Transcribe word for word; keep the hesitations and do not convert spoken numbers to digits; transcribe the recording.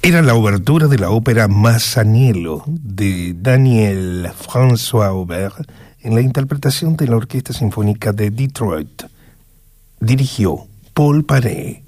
Era la obertura de la ópera Masaniello de Daniel François Aubert en la interpretación de la Orquesta Sinfónica de Detroit. Dirigió Paul Paré.